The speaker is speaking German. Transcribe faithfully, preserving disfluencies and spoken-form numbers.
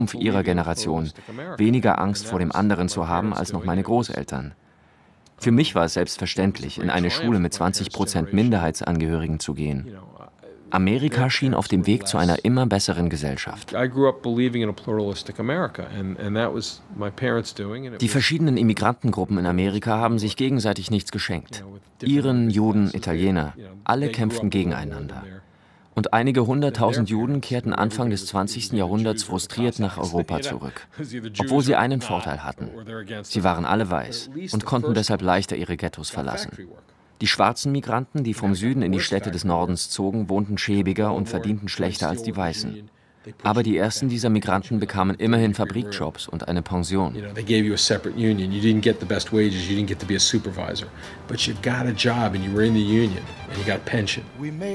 Triumph ihrer Generation, weniger Angst vor dem anderen zu haben als noch meine Großeltern. Für mich war es selbstverständlich, in eine Schule mit zwanzig Prozent Minderheitsangehörigen zu gehen. Amerika schien auf dem Weg zu einer immer besseren Gesellschaft. Die verschiedenen Immigranten-Gruppen in Amerika haben sich gegenseitig nichts geschenkt. Iren, Juden, Italiener, alle kämpften gegeneinander. Und einige hunderttausend Juden kehrten Anfang des zwanzigsten Jahrhunderts frustriert nach Europa zurück, obwohl sie einen Vorteil hatten. Sie waren alle weiß und konnten deshalb leichter ihre Ghettos verlassen. Die schwarzen Migranten, die vom Süden in die Städte des Nordens zogen, wohnten schäbiger und verdienten schlechter als die Weißen. Aber die ersten dieser Migranten bekamen immerhin Fabrikjobs und eine Pension. They gave you a separate union. You didn't get the best wages, you didn't get to be a supervisor, but you got a job and you were in the union and you got pension.